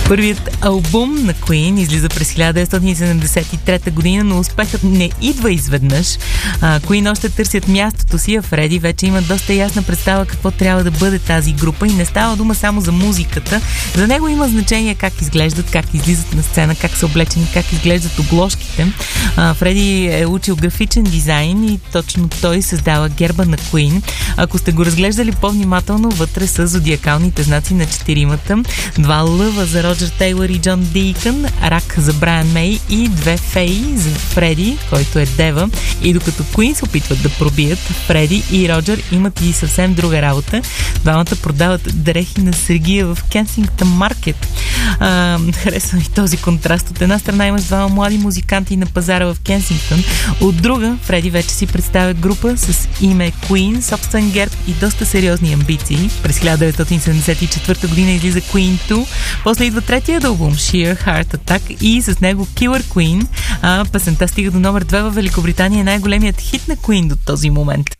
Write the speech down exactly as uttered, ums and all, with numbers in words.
Първият албум на Queen излиза през хиляда деветстотин и седемдесет и трета година, но успехът не идва изведнъж. А, Queen още търсят мястото си, а Фреди вече има доста ясна представа какво трябва да бъде тази група и не става дума само за музиката. За него има значение как изглеждат, как излизат на сцена, как са облечени, как изглеждат обложките. А, Фреди е учил графичен дизайн и точно той създава герба на Queen. Ако сте го разглеждали по-внимателно, вътре са зодиакалните знаци на четиримата, два лъва за Роджер Тейлър и Джон Дийкън, рак за Брайан Мей и две феи за Фреди, който е дева. И докато Queen се опитват да пробият, Фреди и Роджер имат и съвсем друга работа. Двамата продават дрехи на Сергия в Кенсингтън Маркет. А, харесва ми този контраст. От една страна имаш двама млади музиканти на пазара в Кенсингтън, от друга Фреди вече си представя група с име Queen, собствен герб и доста сериозни амбиции. През хиляда деветстотин седемдесет и четвърта година излиза Queen две, после идва третият албум Sheer Heart Attack и с него Killer Queen. А, песента стига до номер две във Великобритания, най-големият хит на Queen до този момент.